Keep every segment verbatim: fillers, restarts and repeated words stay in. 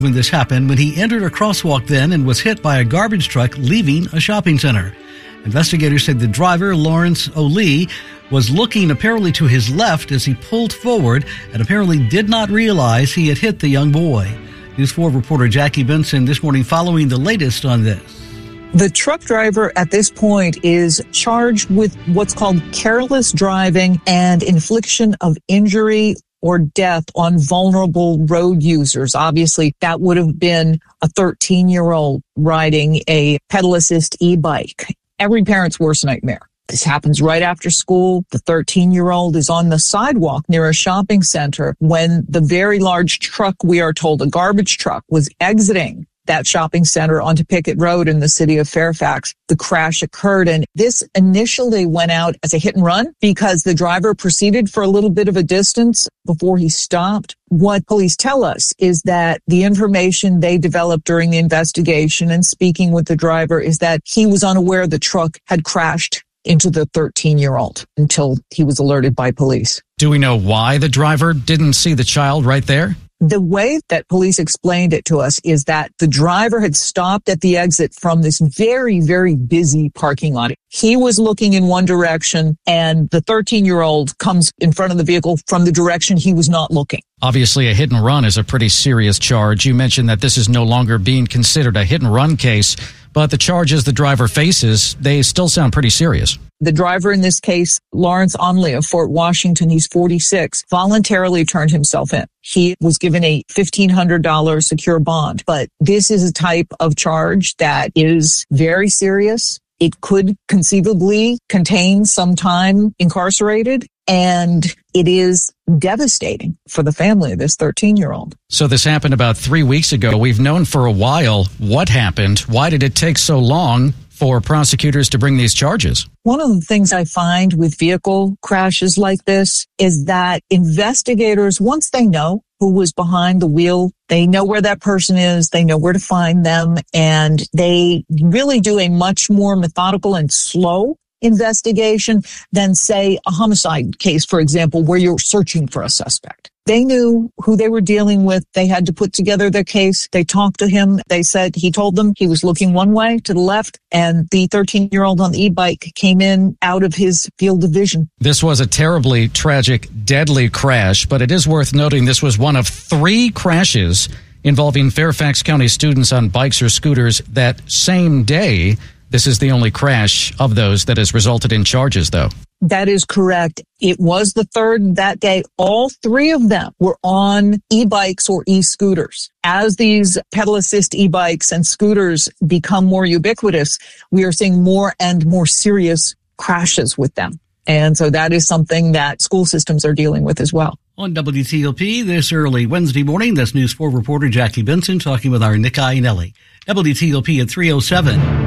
when this happened when he entered a crosswalk then and was hit by a garbage truck leaving a shopping center. Investigators said the driver, Lawrence O'Lee, was looking apparently to his left as he pulled forward and apparently did not realize he had hit the young boy. News four reporter Jackie Benson this morning following the latest on this. The truck driver at this point is charged with what's called careless driving and infliction of injury or death on vulnerable road users. Obviously, that would have been a thirteen-year-old riding a pedal assist e-bike. Every parent's worst nightmare. This happens right after school. The thirteen-year-old is on the sidewalk near a shopping center when the very large truck, we are told, a garbage truck, was exiting that shopping center onto Pickett Road in the city of Fairfax. The crash occurred, and this initially went out as a hit and run because the driver proceeded for a little bit of a distance before he stopped. What police tell us is that the information they developed during the investigation and speaking with the driver is that he was unaware the truck had crashed into the thirteen-year-old until he was alerted by police. Do we know why the driver didn't see the child right there? The way that police explained it to us is that the driver had stopped at the exit from this very, very busy parking lot. He was looking in one direction, and the thirteen-year-old comes in front of the vehicle from the direction he was not looking. Obviously, a hit and run is a pretty serious charge. You mentioned that this is no longer being considered a hit and run case, but the charges the driver faces, they still sound pretty serious. The driver in this case, Lawrence Onley of Fort Washington, he's forty-six, voluntarily turned himself in. He was given a fifteen hundred dollars secure bond, but this is a type of charge that is very serious. It could conceivably contain some time incarcerated, and it is devastating for the family of this thirteen-year-old. So this happened about three weeks ago. We've known for a while what happened. Why did it take so long for prosecutors to bring these charges? One of the things I find with vehicle crashes like this is that investigators, once they know who was behind the wheel, they know where that person is, they know where to find them, and they really do a much more methodical and slow investigation than, say, a homicide case, for example, where you're searching for a suspect. They knew who they were dealing with. They had to put together their case. They talked to him. They said he told them he was looking one way to the left, and the thirteen-year-old on the e-bike came in out of his field of vision. This was a terribly tragic, deadly crash, but it is worth noting this was one of three crashes involving Fairfax County students on bikes or scooters that same day. This is the only crash of those that has resulted in charges, though. That is correct. It was the third that day. All three of them were on e-bikes or e-scooters. As these pedal assist e-bikes and scooters become more ubiquitous, we are seeing more and more serious crashes with them. And so that is something that school systems are dealing with as well. On W T O P this early Wednesday morning, that's News four reporter Jackie Benson talking with our Nick Iannelli. W T O P at three oh seven.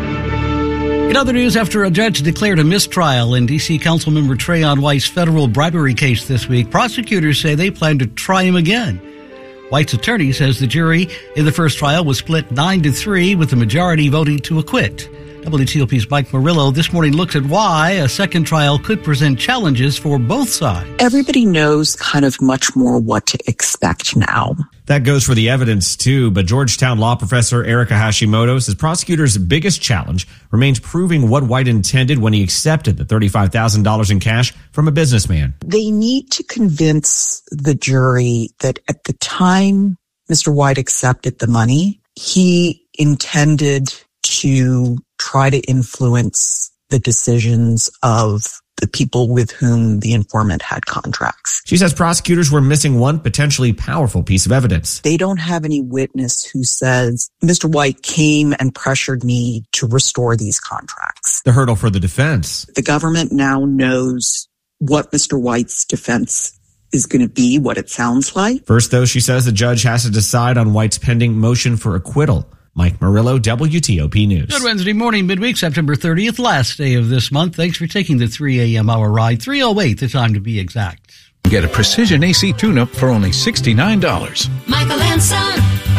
In other news, after a judge declared a mistrial in D C Councilmember Trayon White's federal bribery case this week, prosecutors say they plan to try him again. White's attorney says the jury in the first trial was split nine to three, with the majority voting to acquit. W T O P's Mike Murillo this morning looks at why a second trial could present challenges for both sides. Everybody knows kind of much more what to expect now. That goes for the evidence, too, but Georgetown law professor Erica Hashimoto says prosecutors' biggest challenge remains proving what White intended when he accepted the thirty-five thousand dollars in cash from a businessman. They need to convince the jury that at the time Mister White accepted the money, he intended to try to influence the decisions of the people with whom the informant had contracts. She says prosecutors were missing one potentially powerful piece of evidence. They don't have any witness who says, Mister White came and pressured me to restore these contracts. The hurdle for the defense. The government now knows what Mister White's defense is going to be, what it sounds like. First, though, she says the judge has to decide on White's pending motion for acquittal. Mike Murillo, W T O P News. Good Wednesday morning, midweek, September thirtieth, last day of this month. Thanks for taking the three a.m. hour ride. three oh eight, the time to be exact. Get a precision A C tune-up for only sixty-nine dollars. Michael and Son.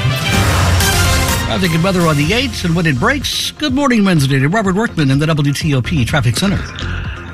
Traffic and weather on the eights and when it breaks. Good morning, Wednesday to Robert Workman in the W T O P Traffic Center.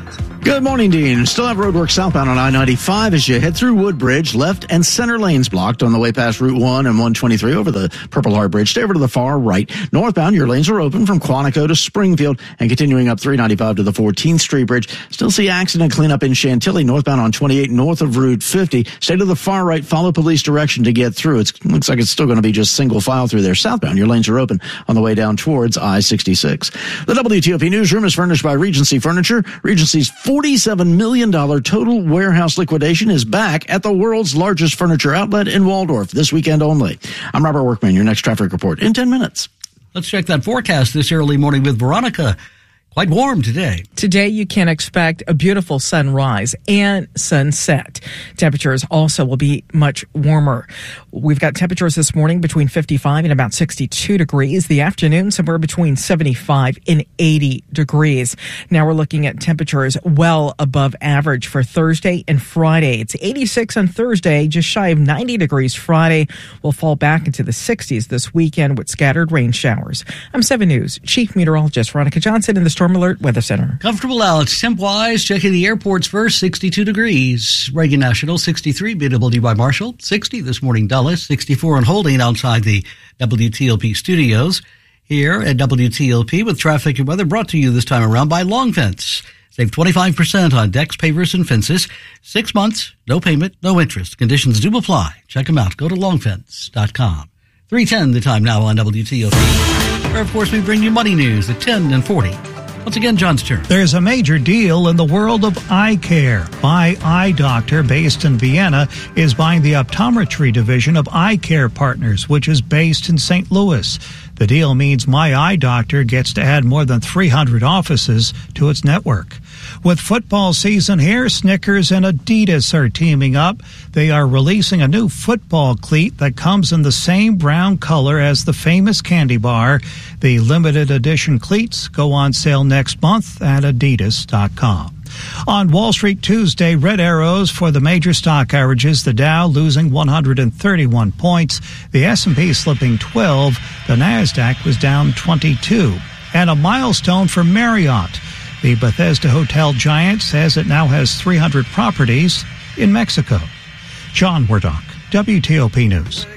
Good morning, Dean. Still have roadwork southbound on I ninety-five as you head through Woodbridge. Left and center lanes blocked on the way past Route one and one twenty-three over the Purple Heart Bridge. Stay over to the far right. Northbound, your lanes are open from Quantico to Springfield and continuing up three ninety-five to the fourteenth Street Bridge. Still see accident cleanup in Chantilly, northbound on twenty-eight north of Route fifty. Stay to the far right. Follow police direction to get through. It looks like it's still going to be just single file through there. Southbound, your lanes are open on the way down towards I sixty-six. The W T O P newsroom is furnished by Regency Furniture. Regency's forty-seven million dollars total warehouse liquidation is back at the world's largest furniture outlet in Waldorf this weekend only. I'm Robert Workman, your next traffic report in ten minutes. Let's check that forecast this early morning with Veronica. Quite warm today. Today, you can expect a beautiful sunrise and sunset. Temperatures also will be much warmer. We've got temperatures this morning between fifty-five and about sixty-two degrees. The afternoon, somewhere between seventy-five and eighty degrees. Now we're looking at temperatures well above average for Thursday and Friday. It's eighty-six on Thursday, just shy of ninety degrees Friday. We'll fall back into the sixties this weekend with scattered rain showers. I'm seven News Chief Meteorologist Veronica Johnson in the Storm Alert Weather Center. Comfortable out. Temp-wise, checking the airports first, sixty-two degrees. Reagan National, sixty-three. B W by Marshall, sixty. This morning, Dulles, sixty-four and holding outside the W T L P studios. Here at W T L P with traffic and weather brought to you this time around by Long Fence. Save twenty-five percent on decks, pavers, and fences. Six months, no payment, no interest. Conditions do apply. Check them out. Go to long fence dot com. three ten the time now on W T L P. Where, of course, we bring you money news at ten and forty. Once again, John's turn. There's a major deal in the world of eye care. My Eye Doctor, based in Vienna, is buying the optometry division of Eye Care Partners, which is based in Saint Louis. The deal means My Eye Doctor gets to add more than three hundred offices to its network. With football season here, Snickers and Adidas are teaming up. They are releasing a new football cleat that comes in the same brown color as the famous candy bar. The limited edition cleats go on sale next month at adidas dot com. On Wall Street Tuesday, red arrows for the major stock averages. The Dow losing one hundred thirty-one points. The S and P slipping twelve. The NASDAQ was down twenty-two. And a milestone for Marriott. The Bethesda hotel giant says it now has three hundred properties in Mexico. John Wardock, W T O P News.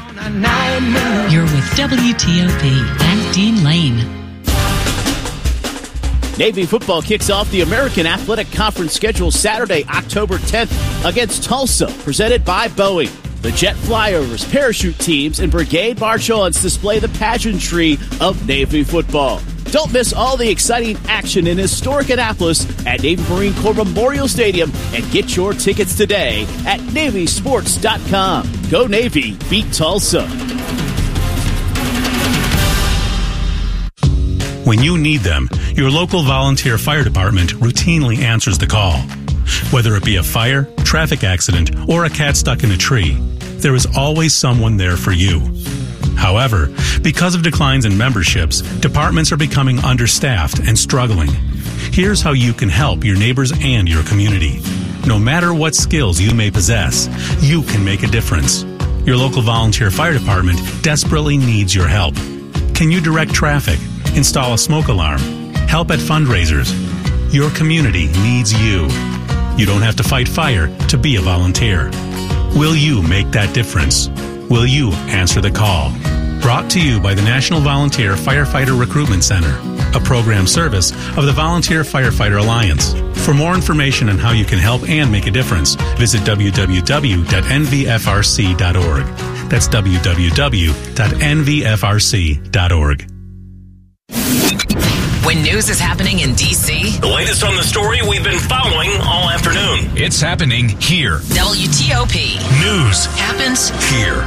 You're with W T O P and Dean Lane. Navy football kicks off the American Athletic Conference schedule Saturday, October tenth against Tulsa, presented by Boeing. The jet flyovers, parachute teams, and brigade march-ons display the pageantry of Navy football. Don't miss all the exciting action in historic Annapolis at Navy Marine Corps Memorial Stadium and get your tickets today at Navy Sports dot com. Go Navy, beat Tulsa. When you need them, your local volunteer fire department routinely answers the call. Whether it be a fire, traffic accident, or a cat stuck in a tree, there is always someone there for you. However, because of declines in memberships, departments are becoming understaffed and struggling. Here's how you can help your neighbors and your community. No matter what skills you may possess, you can make a difference. Your local volunteer fire department desperately needs your help. Can you direct traffic, install a smoke alarm, help at fundraisers? Your community needs you. You don't have to fight fire to be a volunteer. Will you make that difference? Will you answer the call? Brought to you by the National Volunteer Firefighter Recruitment Center, a program service of the Volunteer Firefighter Alliance. For more information on how you can help and make a difference, visit w w w dot n v f r c dot org. That's w w w dot n v f r c dot org. When news is happening in D C, the latest on the story we've been following all afternoon. It's happening here. W T O P News happens here.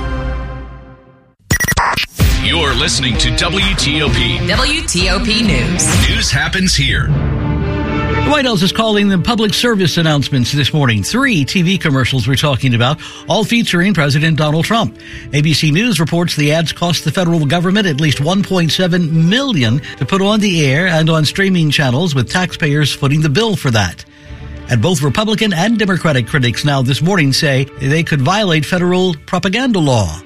You're listening to W T O P. W T O P News. News happens here. The White House is calling them public service announcements this morning. Three T V commercials we're talking about, all featuring President Donald Trump. A B C News reports the ads cost the federal government at least one point seven million dollars to put on the air and on streaming channels, with taxpayers footing the bill for that. And both Republican and Democratic critics now this morning say they could violate federal propaganda law.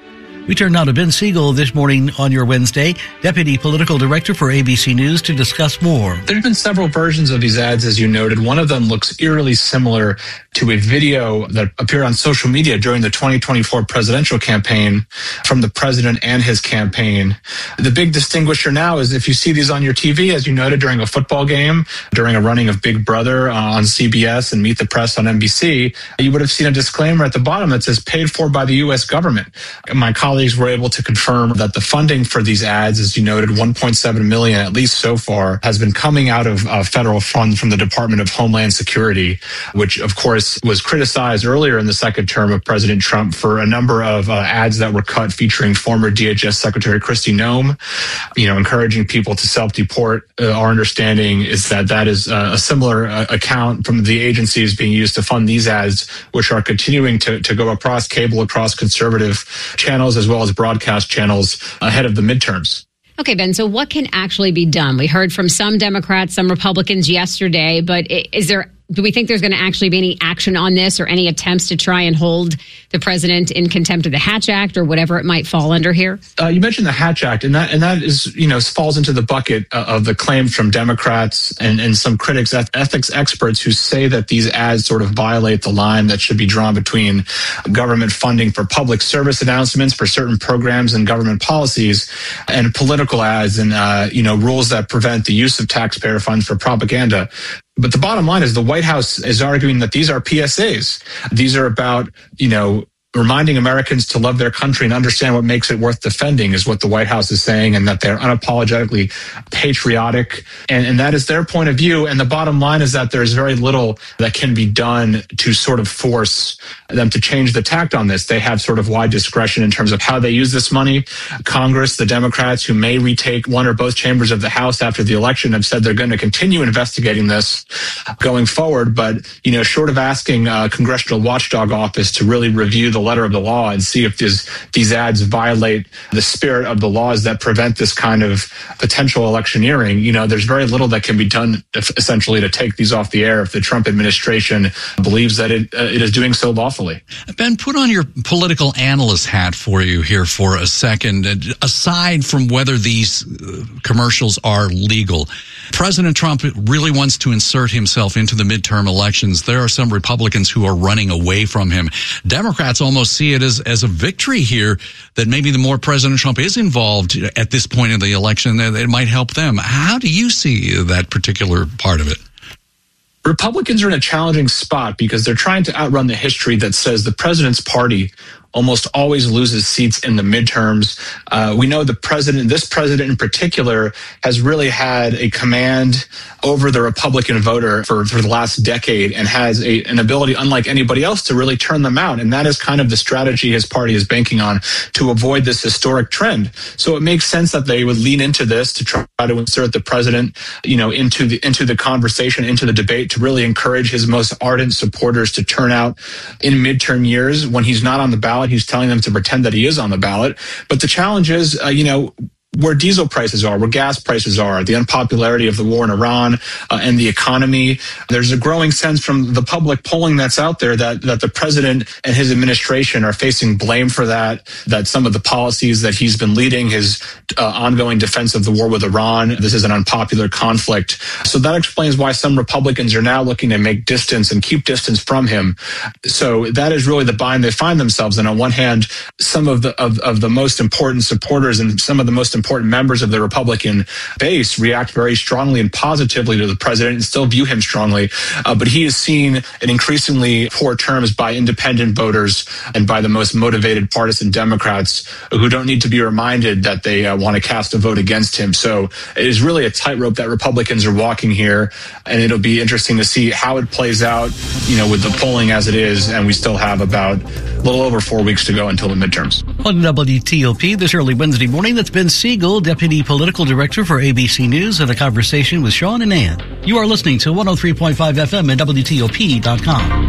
We turn now to Ben Siegel this morning on your Wednesday, Deputy Political Director for A B C News, to discuss more. There have been several versions of these ads, as you noted. One of them looks eerily similar to a video that appeared on social media during the twenty twenty-four presidential campaign from the president and his campaign. The big distinguisher now is if you see these on your T V, as you noted, during a football game, during a running of Big Brother on C B S and Meet the Press on N B C, you would have seen a disclaimer at the bottom that says paid for by the U S government. My colleagues were able to confirm that the funding for these ads, as you noted, one point seven million dollars, at least so far, has been coming out of uh, federal funds from the Department of Homeland Security, which, of course, was criticized earlier in the second term of President Trump for a number of uh, ads that were cut featuring former D H S Secretary Kristi Noem, you know, encouraging people to self-deport. Uh, our understanding is that that is uh, a similar uh, account from the agencies being used to fund these ads, which are continuing to, to go across cable, across conservative channels, as well as broadcast channels ahead of the midterms. Okay, Ben, so what can actually be done? We heard from some Democrats, some Republicans yesterday, but is there, do we think there's going to actually be any action on this or any attempts to try and hold the president in contempt of the Hatch Act or whatever it might fall under here? Uh, you mentioned the Hatch Act, and that and that is, you know, falls into the bucket uh, of the claims from Democrats and, and some critics, ethics experts who say that these ads sort of violate the line that should be drawn between government funding for public service announcements for certain programs and government policies and political ads and, uh, you know, rules that prevent the use of taxpayer funds for propaganda. But the bottom line is the White House is arguing that these are P S As. These are about, you know, reminding Americans to love their country and understand what makes it worth defending is what the White House is saying, and that they're unapologetically patriotic. And, and that is their point of view. And the bottom line is that there's very little that can be done to sort of force them to change the tact on this. They have sort of wide discretion in terms of how they use this money. Congress, the Democrats who may retake one or both chambers of the House after the election have said they're going to continue investigating this going forward. But, you know, short of asking a Congressional Watchdog Office to really review the letter of the law and see if these, these ads violate the spirit of the laws that prevent this kind of potential electioneering, you know, there's very little that can be done essentially to take these off the air if the Trump administration believes that it, uh, it is doing so lawfully. Ben, put on your political analyst hat for you here for a second. Aside from whether these commercials are legal, President Trump really wants to insert himself into the midterm elections. There are some Republicans who are running away from him. Democrats almost see it as, as a victory here, that maybe the more President Trump is involved at this point in the election, that it might help them. How do you see that particular part of it? Republicans are in a challenging spot because they're trying to outrun the history that says the president's party almost always loses seats in the midterms. Uh, we know the president, this president in particular, has really had a command over the Republican voter for, for the last decade and has a, an ability, unlike anybody else, to really turn them out. And that is kind of the strategy his party is banking on to avoid this historic trend. So it makes sense that they would lean into this to try to insert the president, you know, into the, into the conversation, into the debate, to really encourage his most ardent supporters to turn out in midterm years. When he's not on the ballot, he's telling them to pretend that he is on the ballot. But the challenge is, uh, you know, where diesel prices are, where gas prices are, the unpopularity of the war in Iran uh, and the economy. There's a growing sense from the public polling that's out there that, that the president and his administration are facing blame for that, that some of the policies that he's been leading, his uh, ongoing defense of the war with Iran, this is an unpopular conflict. So that explains why some Republicans are now looking to make distance and keep distance from him. So that is really the bind they find themselves in. On one hand, some of the, of, of the most important supporters and some of the most important important members of the Republican base react very strongly and positively to the president and still view him strongly. Uh, but he is seen in increasingly poor terms by independent voters and by the most motivated partisan Democrats who don't need to be reminded that they uh, want to cast a vote against him. So it is really a tightrope that Republicans are walking here, and it'll be interesting to see how it plays out, you know, with the polling as it is. And we still have about a little over four weeks to go until the midterms. On W T O P this early Wednesday morning, that's Ben Siegel, Deputy Political Director for A B C News, in a conversation with Sean and Ann. You are listening to one oh three point five F M at W T O P dot com.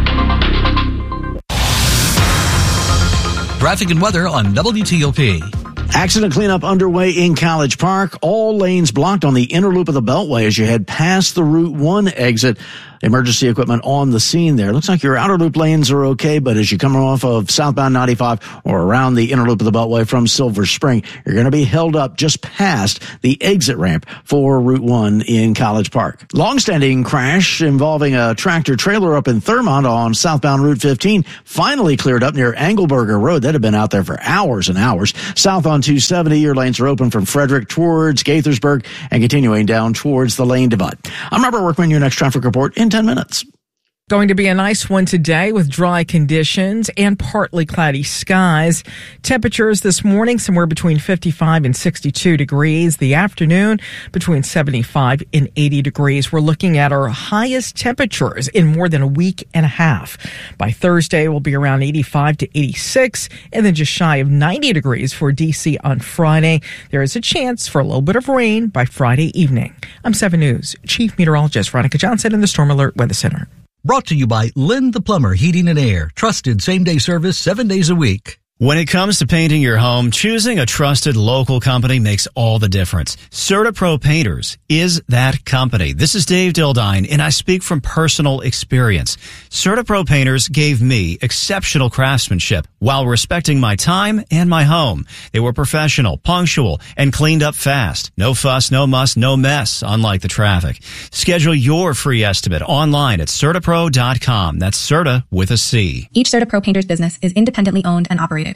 Traffic and weather on W T O P. Accident cleanup underway in College Park. All lanes blocked on the inner loop of the Beltway as you head past the Route one exit. emergency equipment on the scene there. Looks like your outer loop lanes are okay, but as you come off of southbound ninety-five or around the inner loop of the Beltway from Silver Spring, you're going to be held up just past the exit ramp for Route one in College Park. Longstanding crash involving a tractor trailer up in Thurmont on southbound Route fifteen finally cleared up near Engelberger Road. That had been out there for hours and hours. South on two seventy, your lanes are open from Frederick towards Gaithersburg and continuing down towards the lane divide. I'm Robert Workman, your next traffic report in ten minutes. Going to be a nice one today with dry conditions and partly cloudy skies. Temperatures this morning somewhere between fifty-five and sixty-two degrees. The afternoon between seventy-five and eighty degrees. We're looking at our highest temperatures in more than a week and a half. By Thursday, we'll be around eighty-five to eighty-six and then just shy of ninety degrees for D C on Friday. There is a chance for a little bit of rain by Friday evening. I'm seven News Chief Meteorologist Veronica Johnson in the Storm Alert Weather Center. Brought to you by Lynn the Plumber Heating and Air. Trusted same-day service seven days a week. When it comes to painting your home, choosing a trusted local company makes all the difference. CertaPro Painters is that company. This is Dave Dildine, and I speak from personal experience. CertaPro Painters gave me exceptional craftsmanship while respecting my time and my home. They were professional, punctual, and cleaned up fast. No fuss, no muss, no mess, unlike the traffic. Schedule your free estimate online at CertaPro dot com. That's Certa with a C. Each CertaPro Painters business is independently owned and operated.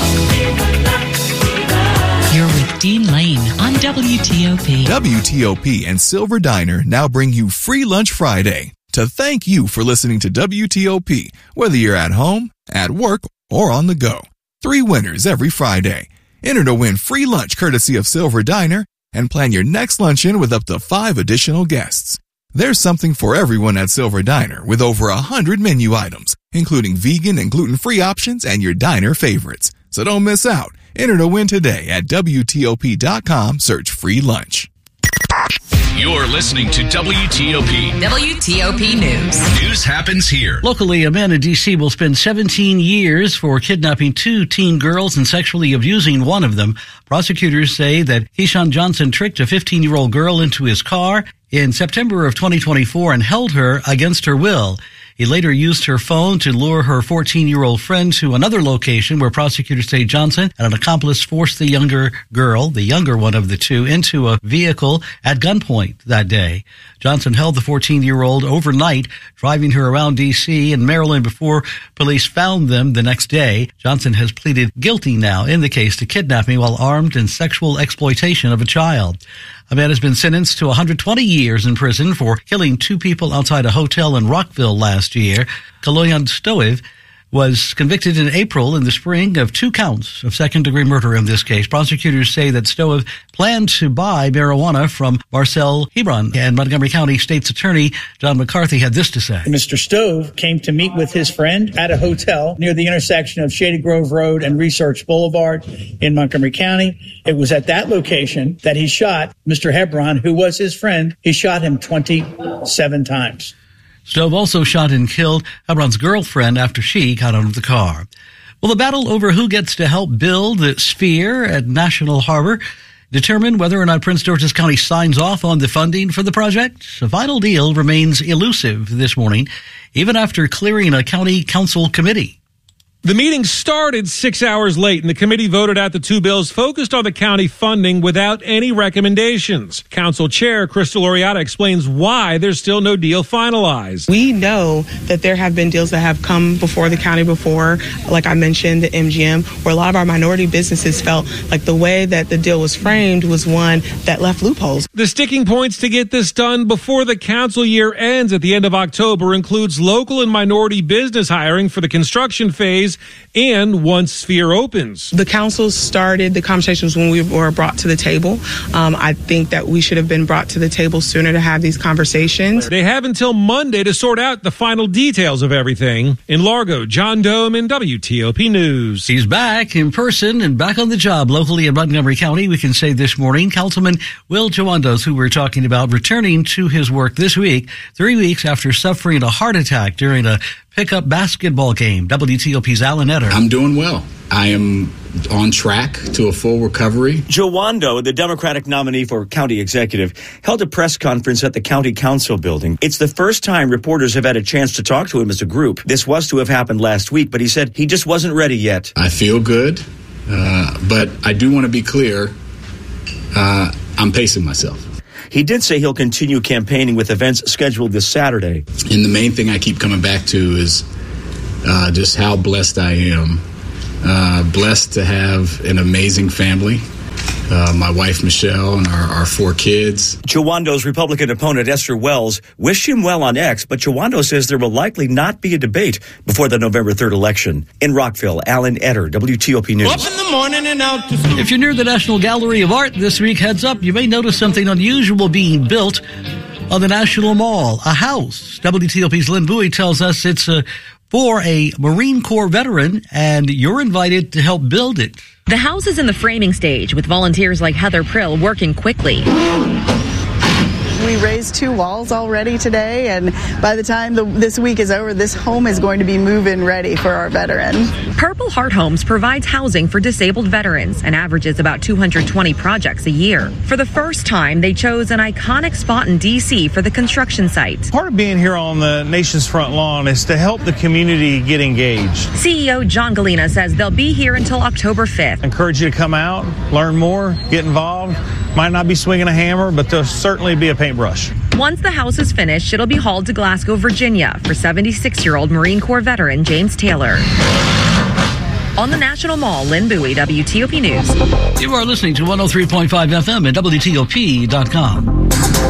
You're with Dean Lane on W T O P. W T O P and Silver Diner now bring you Free Lunch Friday to thank you for listening to W T O P, whether you're at home, at work, or on the go. Three winners every Friday. Enter to win free lunch courtesy of Silver Diner and plan your next luncheon with up to five additional guests. There's something for everyone at Silver Diner with over a hundred menu items, including vegan and gluten-free options and your diner favorites. So don't miss out. Enter to win today at W T O P dot com. Search free lunch. You're listening to W T O P. W T O P News. News happens here. Locally, a man in D C will spend seventeen years for kidnapping two teen girls and sexually abusing one of them. Prosecutors say that Keyshawn Johnson tricked a fifteen-year-old girl into his car in September of twenty twenty-four and held her against her will. He later used her phone to lure her fourteen-year-old friend to another location where prosecutors say Johnson and an accomplice forced the younger girl, the younger one of the two, into a vehicle at gunpoint that day. Johnson held the fourteen-year-old overnight, driving her around D C and Maryland before police found them the next day. Johnson has pleaded guilty now in the case to kidnapping while armed and sexual exploitation of a child. A man has been sentenced to one hundred twenty years in prison for killing two people outside a hotel in Rockville last year. Kaloyan Stoev was convicted in April in the spring of two counts of second-degree murder in this case. Prosecutors say that Stoev planned to buy marijuana from Marcel Hebron, and Montgomery County State's Attorney John McCarthy had this to say. Mister Stove came to meet with his friend at a hotel near the intersection of Shady Grove Road and Research Boulevard in Montgomery County. It was at that location that he shot Mister Hebron, who was his friend. He shot him twenty-seven times. Stove also shot and killed Hebron's girlfriend after she got out of the car. Well, the battle over who gets to help build the Sphere at National Harbor determine whether or not Prince George's County signs off on the funding for the project. A final deal remains elusive this morning, even after clearing a county council committee. The meeting started six hours late, and the committee voted out the two bills focused on the county funding without any recommendations. Council Chair Crystal Oriata explains why there's still no deal finalized. We know that there have been deals that have come before the county before, like I mentioned, the M G M, where a lot of our minority businesses felt like the way that the deal was framed was one that left loopholes. The sticking points to get this done before the council year ends at the end of October includes local and minority business hiring for the construction phase and once Sphere opens. The council started the conversations when we were brought to the table. Um, I think that we should have been brought to the table sooner to have these conversations. They have until Monday to sort out the final details of everything. In Largo, John Dome in W T O P News. He's back in person and back on the job locally in Montgomery County. We can say this morning, Councilman Will Jawandos, who we're talking about, returning to his work this week, three weeks after suffering a heart attack during a pickup basketball game. W T O P's Alan Etter. I'm doing well. I am on track to a full recovery. Joe Wando, the Democratic nominee for county executive, held a press conference at the county council building. It's the first time reporters have had a chance to talk to him as a group. This was to have happened last week, but he said he just wasn't ready yet. I feel good, uh, but I do want to be clear. Uh, I'm pacing myself. He did say he'll continue campaigning with events scheduled this Saturday. And the main thing I keep coming back to is uh, just how blessed I am. Uh, blessed to have an amazing family. Uh, my wife, Michelle, and our, our four kids. Jawando's Republican opponent, Esther Wells, wished him well on X, but Jawando says there will likely not be a debate before the November third election. In Rockville, Alan Etter, W T O P News. Up in the morning and out to school. If you're near the National Gallery of Art this week, heads up, you may notice something unusual being built on the National Mall, a house. W T O P's Lynn Bowie tells us it's a for a Marine Corps veteran, and you're invited to help build it. The house is in the framing stage, with volunteers like Heather Prill working quickly. We raised two walls already today, and by the time the, this week is over, this home is going to be move-in ready for our veterans. Purple Heart Homes provides housing for disabled veterans and averages about two hundred twenty projects a year. For the first time, they chose an iconic spot in D C for the construction site. Part of being here on the nation's front lawn is to help the community get engaged. C E O John Galena says they'll be here until October fifth. I encourage you to come out, learn more, get involved. Might not be swinging a hammer, but there'll certainly be a paintbrush. Once the house is finished, it'll be hauled to Glasgow, Virginia for seventy-six-year-old Marine Corps veteran James Taylor. On the National Mall, Lynn Bowie, W T O P News. You are listening to one oh three point five F M at W T O P dot com.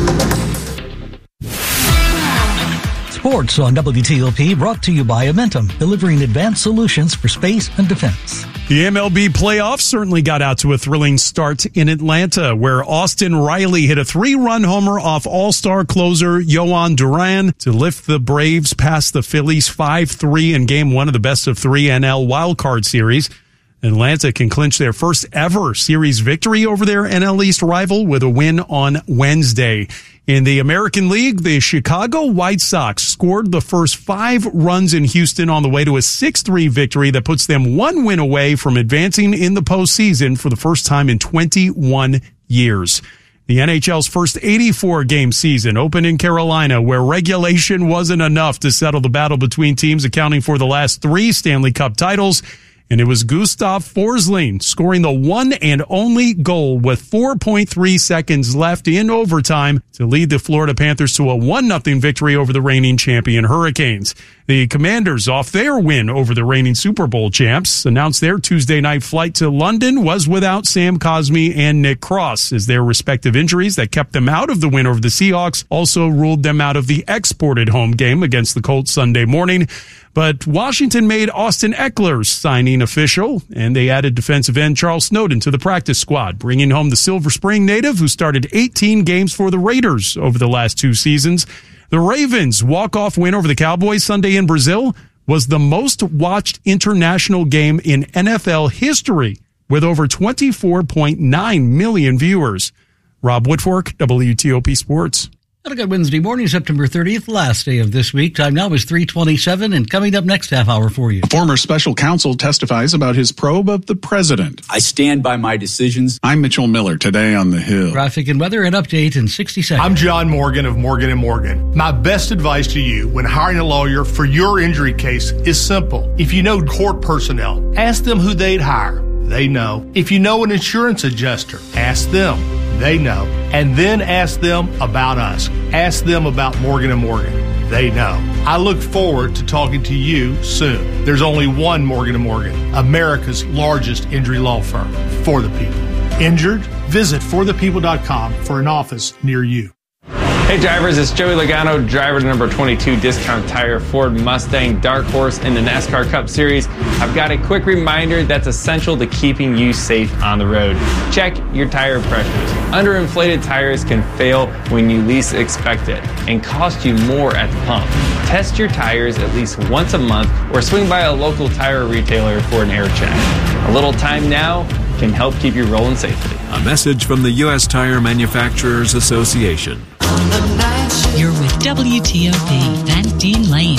Sports on W T O P brought to you by Amentum, delivering advanced solutions for space and defense. The M L B playoffs certainly got out to a thrilling start in Atlanta, where Austin Riley hit a three-run homer off all-star closer Yohan Duran to lift the Braves past the Phillies five three in Game one of the best-of-three N L wildcard series. Atlanta can clinch their first ever series victory over their N L East rival with a win on Wednesday. In the American League, the Chicago White Sox scored the first five runs in Houston on the way to a six three victory that puts them one win away from advancing in the postseason for the first time in twenty-one years. The N H L's first eighty-four game season opened in Carolina, where regulation wasn't enough to settle the battle between teams accounting for the last three Stanley Cup titles. And it was Gustav Forsling scoring the one and only goal with four point three seconds left in overtime to lead the Florida Panthers to a one nothing victory over the reigning champion Hurricanes. The Commanders, off their win over the reigning Super Bowl champs, announced their Tuesday night flight to London was without Sam Cosmi and Nick Cross, as their respective injuries that kept them out of the win over the Seahawks also ruled them out of the exported home game against the Colts Sunday morning. But Washington made Austin Eckler's signing official, and they added defensive end Charles Snowden to the practice squad, bringing home the Silver Spring native who started eighteen games for the Raiders over the last two seasons. The Ravens' walk-off win over the Cowboys Sunday in Brazil was the most watched international game in N F L history, with over twenty-four point nine million viewers. Rob Woodfork, W T O P Sports. And a good Wednesday morning, September thirtieth, last day of this week. Time now is three twenty-seven, and coming up next half hour for you. A former special counsel testifies about his probe of the president. I stand by my decisions. I'm Mitchell Miller, today on The Hill. Traffic and weather and update in sixty seconds. I'm John Morgan of Morgan and Morgan. My best advice to you when hiring a lawyer for your injury case is simple. If you know court personnel, ask them who they'd hire. They know. If you know an insurance adjuster, ask them. They know. And then ask them about us. Ask them about Morgan and Morgan. They know. I look forward to talking to you soon. There's only one Morgan and Morgan, America's largest injury law firm, for the people. Injured? Visit for the people dot com for an office near you. Hey drivers, it's Joey Logano, driver to number twenty-two Discount Tire Ford Mustang Dark Horse in the NASCAR Cup Series. I've got a quick reminder that's essential to keeping you safe on the road. Check your tire pressures. Underinflated tires can fail when you least expect it and cost you more at the pump. Test your tires at least once a month or swing by a local tire retailer for an air check. A little time now can help keep you rolling safely. A message from the U S Tire Manufacturers Association. You're with W T O P and Dean Lane.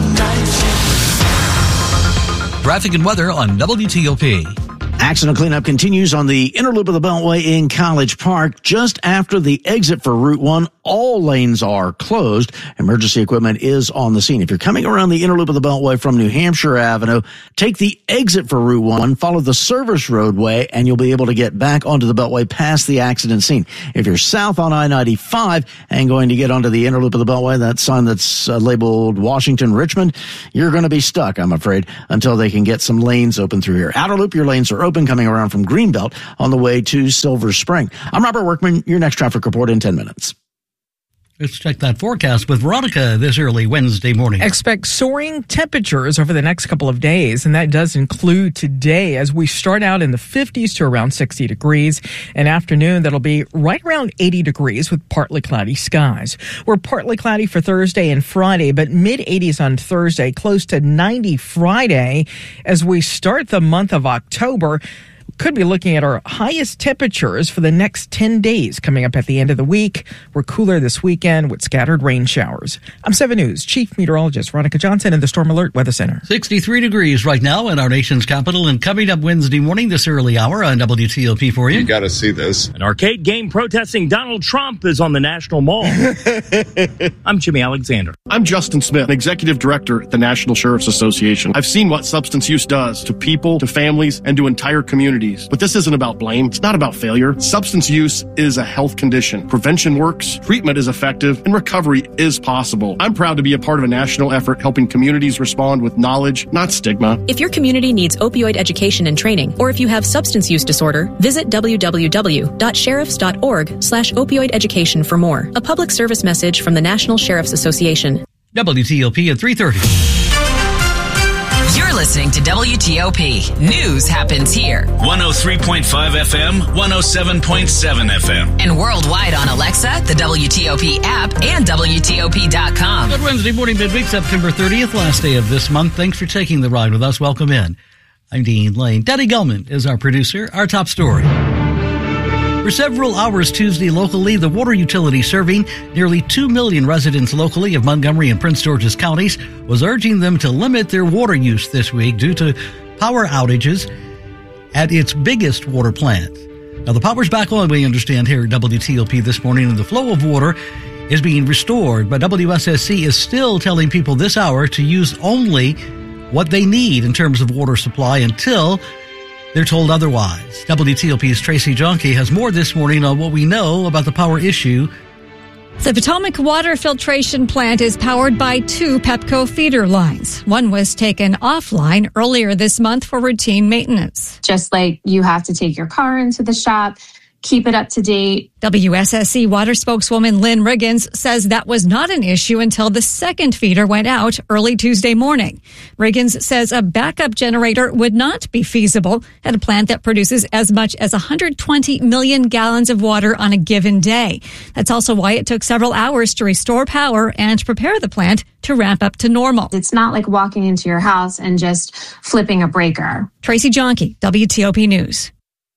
Traffic and weather on W T O P. Accident cleanup continues on the inner loop of the Beltway in College Park. Just after the exit for Route one, all lanes are closed. Emergency equipment is on the scene. If you're coming around the inner loop of the Beltway from New Hampshire Avenue, take the exit for Route one, follow the service roadway, and you'll be able to get back onto the Beltway past the accident scene. If you're south on I ninety-five and going to get onto the inner loop of the Beltway, that sign that's uh, labeled Washington Richmond, you're going to be stuck, I'm afraid, until they can get some lanes open through here. Outer loop, your lanes are open coming around from Greenbelt on the way to Silver Spring. I'm Robert Workman, your next traffic report in ten minutes. Let's check that forecast with Veronica this early Wednesday morning. Expect soaring temperatures over the next couple of days, and that does include today as we start out in the fifties to around sixty degrees. An afternoon that'll be right around eighty degrees with partly cloudy skies. We're partly cloudy for Thursday and Friday, but mid eighties on Thursday, close to ninety Friday as we start the month of October. Could be looking at our highest temperatures for the next ten days coming up at the end of the week. We're cooler this weekend with scattered rain showers. I'm seven News Chief Meteorologist Veronica Johnson in the Storm Alert Weather Center. sixty-three degrees right now in our nation's capital, and coming up Wednesday morning this early hour on W T O P for you. You got to see this. An arcade game protesting Donald Trump is on the National Mall. I'm Jimmy Alexander. I'm Justin Smith, Executive Director at the National Sheriff's Association. I've seen what substance use does to people, to families, and to entire communities. But this isn't about blame. It's not about failure. Substance use is a health condition. Prevention works, treatment is effective, and recovery is possible. I'm proud to be a part of a national effort helping communities respond with knowledge, not stigma. If your community needs opioid education and training, or if you have substance use disorder, visit w w w dot sheriffs dot org slash opioid education for more. A public service message from the National Sheriff's Association. W T O P at three thirty. You're listening to W T O P. News happens here. one oh three point five F M, one oh seven point seven F M. And worldwide on Alexa, the W T O P app, and W T O P dot com. Good Wednesday morning, midweek, September thirtieth, last day of this month. Thanks for taking the ride with us. Welcome in. I'm Dean Lane. Daddy Gellman is our producer. Our top story. For several hours Tuesday locally, the water utility serving nearly two million residents locally of Montgomery and Prince George's counties was urging them to limit their water use this week due to power outages at its biggest water plant. Now, the power's back on, we understand, here at W T O P this morning, and the flow of water is being restored, but W S S C is still telling people this hour to use only what they need in terms of water supply until they're told otherwise. W T O P's Tracy Jonke has more this morning on what we know about the power issue. The Potomac Water Filtration Plant is powered by two Pepco feeder lines. One was taken offline earlier this month for routine maintenance. Just like you have to take your car into the shop, keep it up to date. W S S C water spokeswoman Lynn Riggins says that was not an issue until the second feeder went out early Tuesday morning. Riggins says a backup generator would not be feasible at a plant that produces as much as one hundred twenty million gallons of water on a given day. That's also why it took several hours to restore power and prepare the plant to ramp up to normal. It's not like walking into your house and just flipping a breaker. Tracy Jonke, W T O P News.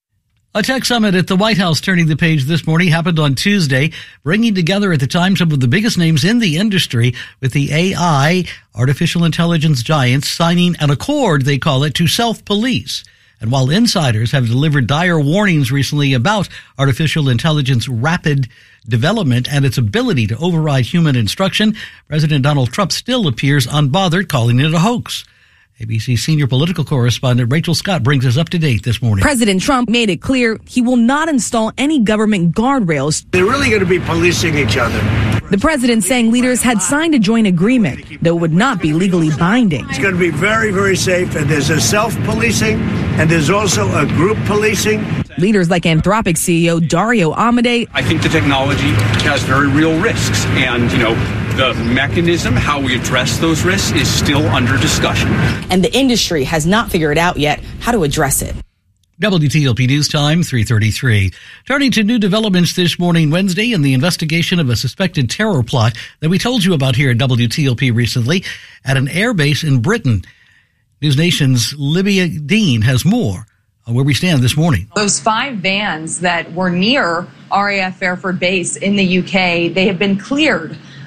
A tech summit at the White House turning the page this morning happened on Tuesday, bringing together at the time some of the biggest names in the industry, with the A I, artificial intelligence giants, signing an accord, they call it, to self-police. And while insiders have delivered dire warnings recently about artificial intelligence rapid development and its ability to override human instruction, President Donald Trump still appears unbothered, calling it a hoax. A B C senior political correspondent Rachel Scott brings us up to date this morning. President Trump made it clear he will not install any government guardrails. They're really going to be policing each other. The president saying leaders had signed a joint agreement that would not be legally binding. It's going to be very, very safe, and there's a self-policing, and there's also a group policing. Leaders like Anthropic C E O Dario Amodei. I think the technology has very real risks, and, you know, the mechanism, how we address those risks, is still under discussion. And the industry has not figured out yet how to address it. W T O P News Time, three thirty-three. Turning to new developments this morning, Wednesday, in the investigation of a suspected terror plot that we told you about here at W T O P recently at an air base in Britain. News Nation's Libya Dean has more on where we stand this morning. Those five vans that were near R A F Fairford Base in the U K, they have been cleared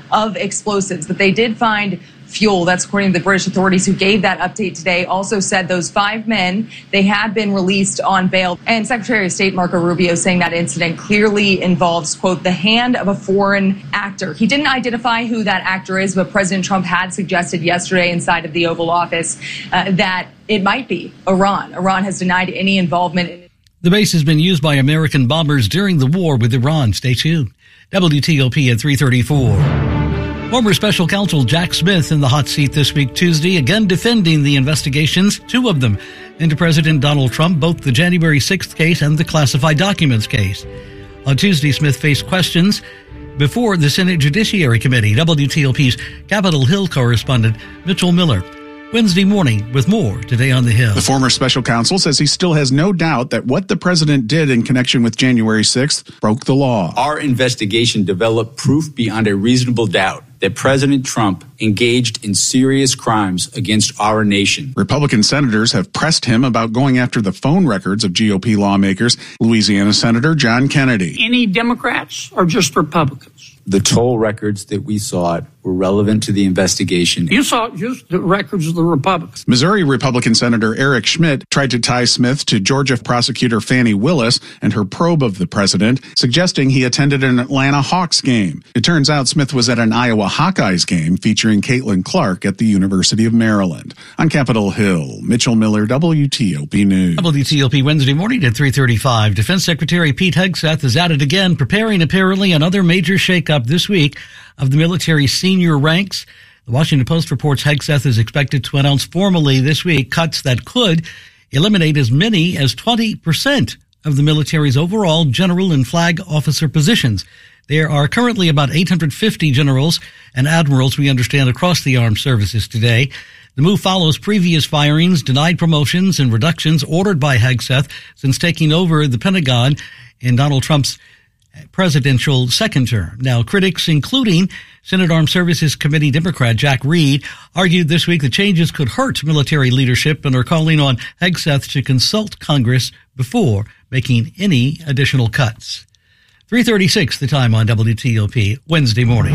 of explosives. But they did find fuel. That's according to the British authorities who gave that update today. Also said those five men, they had been released on bail. And Secretary of State Marco Rubio saying that incident clearly involves, quote, the hand of a foreign actor. He didn't identify who that actor is, but President Trump had suggested yesterday inside of the Oval Office uh, that it might be Iran. Iran has denied any involvement in it. The base has been used by American bombers during the war with Iran. Stay tuned. W T O P at three thirty-four. Former special counsel Jack Smith in the hot seat this week, Tuesday, again defending the investigations, two of them, into President Donald Trump, both the January sixth case and the classified documents case. On Tuesday, Smith faced questions before the Senate Judiciary Committee. W T O P's Capitol Hill correspondent Mitchell Miller. Wednesday morning with more today on the Hill. The former special counsel says he still has no doubt that what the president did in connection with January sixth broke the law. Our investigation developed proof beyond a reasonable doubt that President Trump engaged in serious crimes against our nation. Republican senators have pressed him about going after the phone records of G O P lawmakers. Louisiana Senator John Kennedy. Any Democrats or just Republicans? The toll records that we sought were relevant to the investigation. You saw just the records of the Republicans. Missouri Republican Senator Eric Schmidt tried to tie Smith to Georgia prosecutor Fani Willis and her probe of the president, suggesting he attended an Atlanta Hawks game. It turns out Smith was at an Iowa Hawkeyes game featuring Caitlin Clark at the University of Maryland. On Capitol Hill, Mitchell Miller, W T O P News. W T O P Wednesday morning at three thirty-five. Defense Secretary Pete Hegseth is at it again, preparing apparently another major shakeup this week of the military senior ranks. The Washington Post reports Hegseth is expected to announce formally this week cuts that could eliminate as many as twenty percent of the military's overall general and flag officer positions. There are currently about eight hundred fifty generals and admirals, we understand, across the armed services today. The move follows previous firings, denied promotions, and reductions ordered by Hegseth since taking over the Pentagon in Donald Trump's presidential second term. Now, critics, including Senate Armed Services Committee Democrat Jack Reed, argued this week the changes could hurt military leadership and are calling on Hegseth to consult Congress before making any additional cuts. three thirty-six, the time on W T O P, Wednesday morning.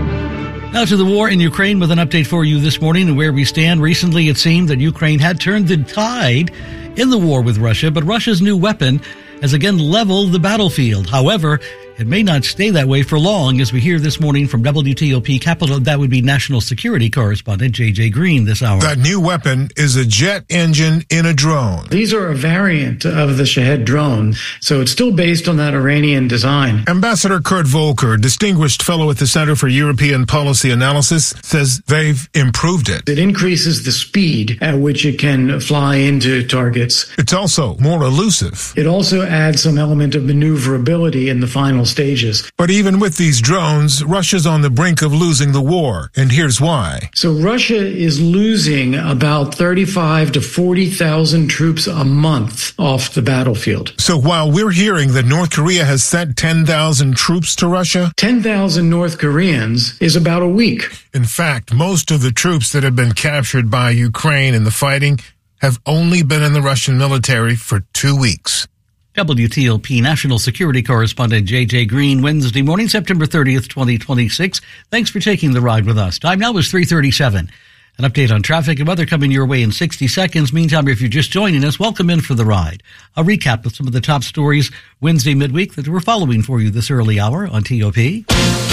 Now to the war in Ukraine with an update for you this morning and where we stand. Recently, it seemed that Ukraine had turned the tide in the war with Russia, but Russia's new weapon has again leveled the battlefield. However, it may not stay that way for long, as we hear this morning from W T O P Capital. That would be National Security Correspondent J J Green this hour. That new weapon is a jet engine in a drone. These are a variant of the Shahed drone, so it's still based on that Iranian design. Ambassador Kurt Volker, distinguished fellow at the Center for European Policy Analysis, says they've improved it. It increases the speed at which it can fly into targets. It's also more elusive. It also adds some element of maneuverability in the final stages. But even with these drones, Russia's on the brink of losing the war, and here's why. So Russia is losing about thirty-five to forty thousand troops a month off the battlefield. So while we're hearing that North Korea has sent ten thousand troops to Russia, ten thousand North Koreans is about a week. In fact, most of the troops that have been captured by Ukraine in the fighting have only been in the Russian military for two weeks. W T O P National Security Correspondent J J Green, Wednesday morning, September thirtieth, twenty twenty-six. Thanks for taking the ride with us. Time now is three thirty-seven. An update on traffic and weather coming your way in sixty seconds. Meantime, if you're just joining us, welcome in for the ride. A recap of some of the top stories Wednesday midweek that we're following for you this early hour on T O P.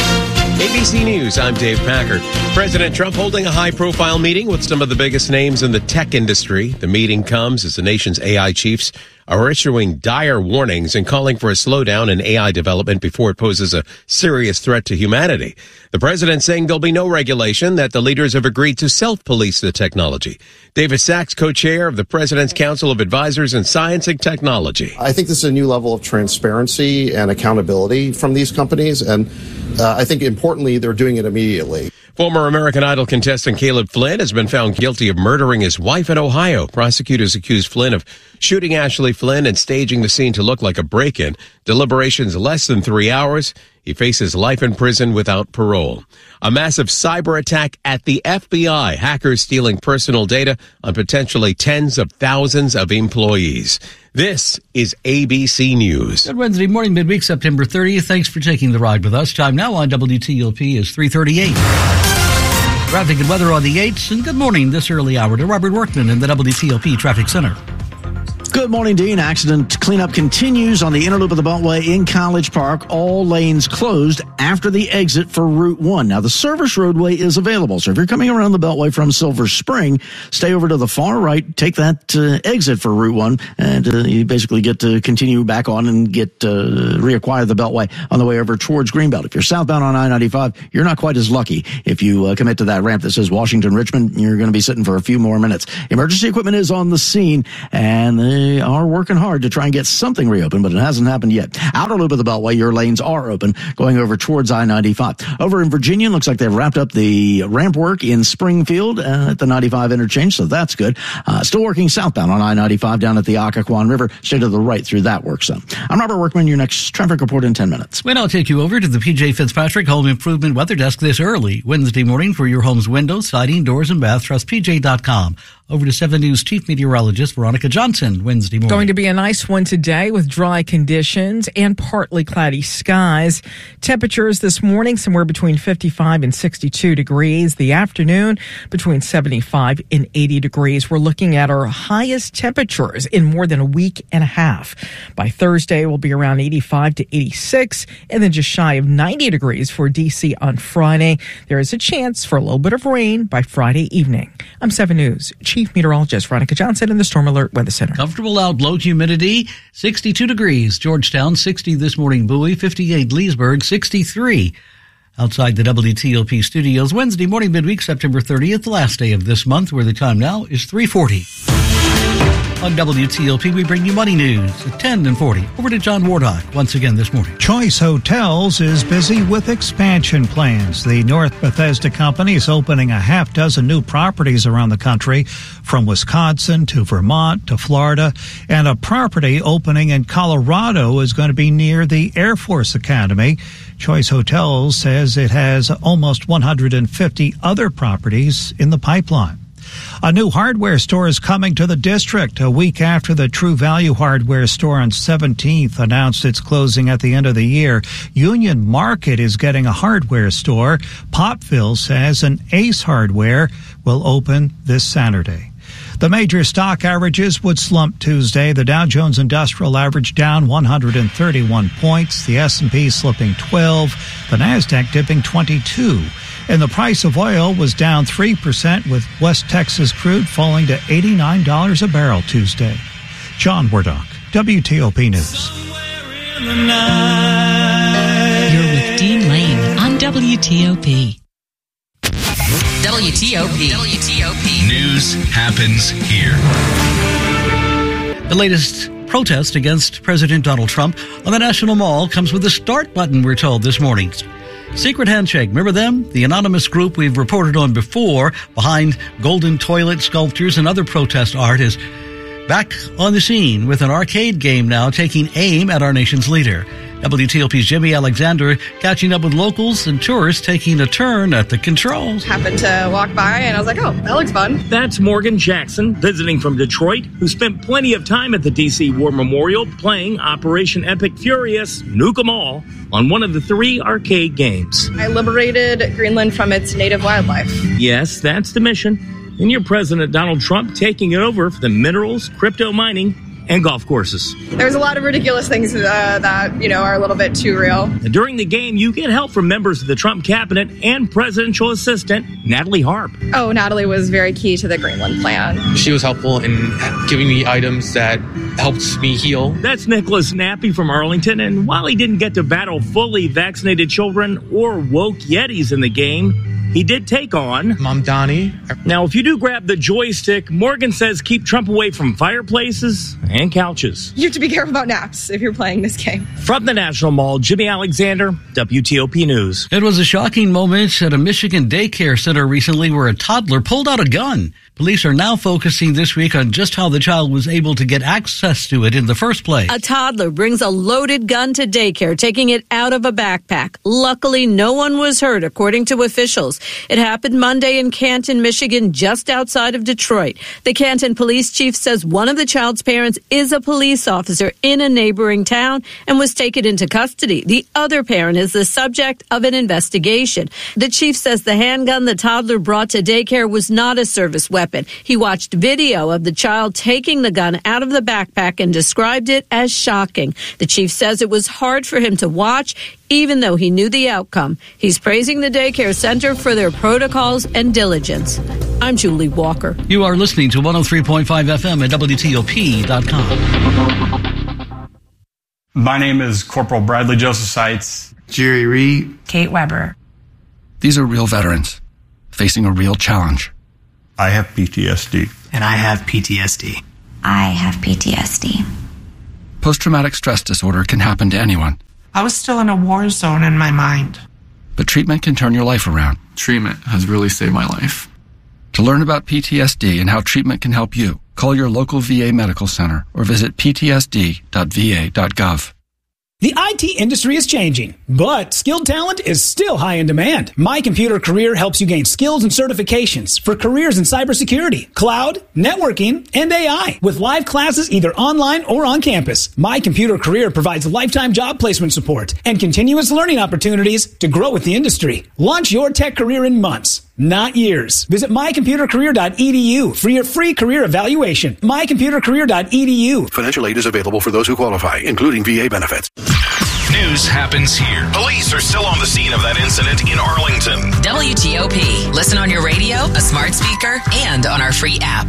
A B C News, I'm Dave Packard. President Trump holding a high-profile meeting with some of the biggest names in the tech industry. The meeting comes as the nation's A I chiefs are issuing dire warnings and calling for a slowdown in A I development before it poses a serious threat to humanity. The president saying there'll be no regulation, that the leaders have agreed to self-police the technology. David Sachs, co-chair of the President's Council of Advisors in Science and Technology. I think this is a new level of transparency and accountability from these companies, and uh, I think importantly, they're doing it immediately. Former American Idol contestant Caleb Flynn has been found guilty of murdering his wife in Ohio. Prosecutors accuse Flynn of shooting Ashley Flynn and staging the scene to look like a break-in. Deliberations less than three hours. He faces life in prison without parole. A massive cyber attack at the F B I. Hackers stealing personal data on potentially tens of thousands of employees. This is A B C News. Good Wednesday morning, midweek, September thirtieth. Thanks for taking the ride with us. Time now on W T O P is three thirty-eight. Traffic and weather on the eights, and good morning this early hour to Robert Workman in the W T O P Traffic Center. Good morning, Dean. Accident cleanup continues on the inner loop of the Beltway in College Park. All lanes closed after the exit for Route one. Now, the service roadway is available, so if you're coming around the Beltway from Silver Spring, stay over to the far right, take that uh, exit for Route one, and uh, you basically get to continue back on and get uh, reacquire the Beltway on the way over towards Greenbelt. If you're southbound on I ninety-five, you're not quite as lucky. If you uh, commit to that ramp that says Washington-Richmond, you're going to be sitting for a few more minutes. Emergency equipment is on the scene, and they are working hard to try and get something reopened, but it hasn't happened yet. Outer loop of the Beltway, your lanes are open, going over towards I ninety-five. Over in Virginia, looks like they've wrapped up the ramp work in Springfield uh, at the ninety-five interchange, so that's good. Uh, still working southbound on I ninety-five down at the Occoquan River. Stay to the right through that work zone. I'm Robert Workman, your next traffic report in ten minutes. Well, I'll take you over to the P J Fitzpatrick Home Improvement Weather Desk this early Wednesday morning for your home's windows, siding, doors, and bath. Trust P J dot com. Over to seven News Chief Meteorologist Veronica Johnson Wednesday morning. Going to be a nice one today with dry conditions and partly cloudy skies. Temperatures this morning somewhere between fifty-five and sixty-two degrees. The afternoon between seventy-five and eighty degrees. We're looking at our highest temperatures in more than a week and a half. By Thursday, we'll be around eighty-five to eighty-six and then just shy of ninety degrees for D C on Friday. There is a chance for a little bit of rain by Friday evening. I'm seven News Chief Meteorologist Veronica Johnson in the Storm Alert Weather Center. Comfortable out, low humidity, sixty-two degrees. Georgetown, sixty this morning. Bowie, fifty-eight. Leesburg, sixty-three. Outside the W T O P studios, Wednesday morning, midweek, September thirtieth, the last day of this month, where the time now is three forty. On W T O P, we bring you money news at ten and forty. Over to John Wardock once again this morning. Choice Hotels is busy with expansion plans. The North Bethesda company is opening a half dozen new properties around the country, from Wisconsin to Vermont to Florida. And a property opening in Colorado is going to be near the Air Force Academy. Choice Hotels says it has almost one hundred fifty other properties in the pipeline. A new hardware store is coming to the district a week after the True Value hardware store on seventeenth announced it's closing at the end of the year. Union Market is getting a hardware store. Popville says an Ace Hardware will open this Saturday. The major stock averages would slump Tuesday. The Dow Jones Industrial Average down one hundred thirty-one points. The S and P slipping twelve. The Nasdaq dipping twenty-two. And the price of oil was down three percent, with West Texas crude falling to eighty-nine dollars a barrel Tuesday. John Wardock, W T O P News. You're with Dean Lane on W T O P. W T O P. W T O P. News happens here. The latest protest against President Donald Trump on the National Mall comes with a start button, we're told this morning. Secret Handshake, remember them? The anonymous group we've reported on before, behind golden toilet sculptures and other protest art, is back on the scene with an arcade game now taking aim at our nation's leader. W T O P's Jimmy Alexander catching up with locals and tourists taking a turn at the controls. Happened to walk by and I was like, oh, that looks fun. That's Morgan Jackson, visiting from Detroit, who spent plenty of time at the D C War Memorial playing Operation Epic Furious, Nuke 'em All, on one of the three arcade games. I liberated Greenland from its native wildlife. Yes, that's the mission. And your President Donald Trump taking it over for the minerals, crypto mining, and golf courses. There's a lot of ridiculous things uh, that, you know, are a little bit too real. And during the game, you get help from members of the Trump cabinet and presidential assistant, Natalie Harp. Oh, Natalie was very key to the Greenland plan. She was helpful in giving me items that helped me heal. That's Nicholas Nappy from Arlington, and while he didn't get to battle fully vaccinated children or woke Yetis in the game, he did take on Mom Donnie. Now, if you do grab the joystick, Morgan says keep Trump away from fireplaces and couches. You have to be careful about naps if you're playing this game. From the National Mall, Jimmy Alexander, W T O P News. It was a shocking moment at a Michigan daycare center recently where a toddler pulled out a gun. Police are now focusing this week on just how the child was able to get access to it in the first place. A toddler brings a loaded gun to daycare, taking it out of a backpack. Luckily, no one was hurt, according to officials. It happened Monday in Canton, Michigan, just outside of Detroit. The Canton police chief says one of the child's parents is a police officer in a neighboring town and was taken into custody. The other parent is the subject of an investigation. The chief says the handgun the toddler brought to daycare was not a service weapon. He watched video of the child taking the gun out of the backpack and described it as shocking. The chief says it was hard for him to watch, even though he knew the outcome. He's praising the daycare center for their protocols and diligence. I'm Julie Walker. You are listening to one oh three point five F M at W T O P dot com. My name is Corporal Bradley Joseph Seitz. Jerry Reed. Kate Weber. These are real veterans facing a real challenge. I have P T S D. And I have P T S D. I have P T S D. Post-traumatic stress disorder can happen to anyone. I was still in a war zone in my mind. But treatment can turn your life around. Treatment has really saved my life. To learn about P T S D and how treatment can help you, call your local V A medical center or visit p t s d dot v a dot gov. The I T industry is changing, but skilled talent is still high in demand. My Computer Career helps you gain skills and certifications for careers in cybersecurity, cloud, networking, and A I with live classes either online or on campus. My Computer Career provides lifetime job placement support and continuous learning opportunities to grow with the industry. Launch your tech career in months, not years. Visit my computer career dot e d u for your free career evaluation. my computer career dot e d u. Financial aid is available for those who qualify, including V A benefits. News happens here. Police are still on the scene of that incident in Arlington. W T O P. Listen on your radio, a smart speaker, and on our free app.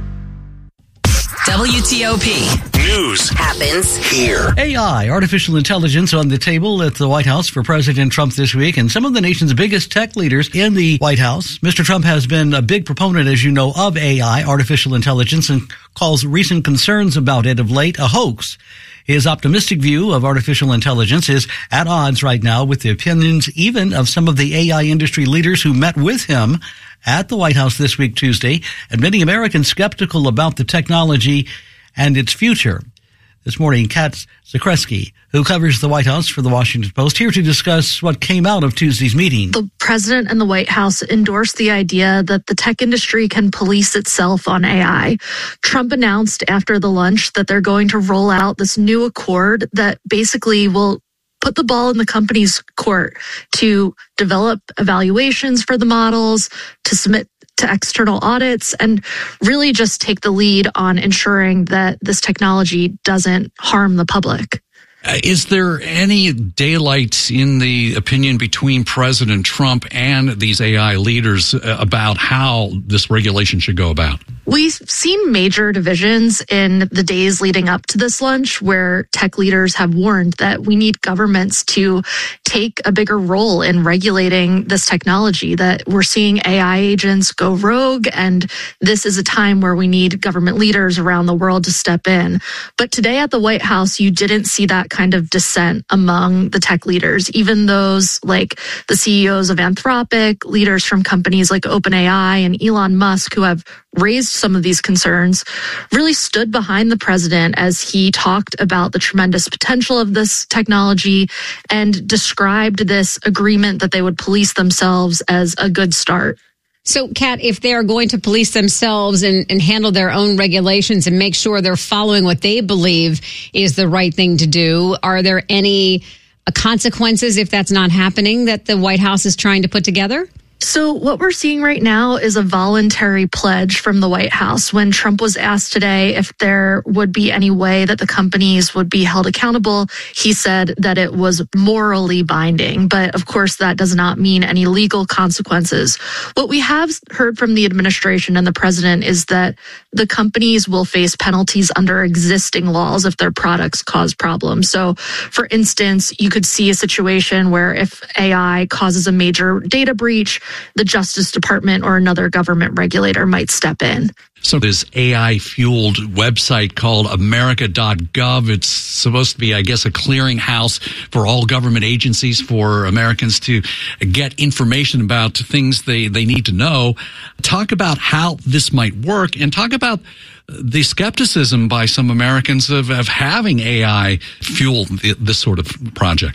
W T O P. News happens here. A I, artificial intelligence, on the table at the White House for President Trump this week, and some of the nation's biggest tech leaders in the White House. Mister Trump has been a big proponent, as you know, of A I, artificial intelligence, and calls recent concerns about it of late a hoax. His optimistic view of artificial intelligence is at odds right now with the opinions even of some of the A I industry leaders who met with him at the White House this week, Tuesday, and many Americans skeptical about the technology and its future. This morning, Kat Zakrzewski, who covers the White House for the Washington Post, here to discuss what came out of Tuesday's meeting. The president and the White House endorsed the idea that the tech industry can police itself on A I. Trump announced after the lunch that they're going to roll out this new accord that basically will put the ball in the company's court to develop evaluations for the models, to submit to external audits, and really just take the lead on ensuring that this technology doesn't harm the public. Uh, is there any daylight in the opinion between President Trump and these A I leaders uh, about how this regulation should go about? We've seen major divisions in the days leading up to this lunch where tech leaders have warned that we need governments to take a bigger role in regulating this technology, that we're seeing A I agents go rogue, and this is a time where we need government leaders around the world to step in. But today at the White House, you didn't see that kind of dissent among the tech leaders, even those like the C E Os of Anthropic, leaders from companies like OpenAI and Elon Musk, who have raised some of these concerns, really stood behind the president as he talked about the tremendous potential of this technology and described this agreement that they would police themselves as a good start. So, Kat, if they are going to police themselves and, and handle their own regulations and make sure they're following what they believe is the right thing to do, are there any consequences if that's not happening that the White House is trying to put together? So what we're seeing right now is a voluntary pledge from the White House. When Trump was asked today if there would be any way that the companies would be held accountable, he said that it was morally binding. But of course, that does not mean any legal consequences. What we have heard from the administration and the president is that the companies will face penalties under existing laws if their products cause problems. So for instance, you could see a situation where if A I causes a major data breach, the Justice Department or another government regulator might step in. So this A I-fueled website called America dot gov, it's supposed to be, I guess, a clearinghouse for all government agencies for Americans to get information about things they, they need to know. Talk about how this might work and talk about the skepticism by some Americans of, of having A I fuel this sort of project.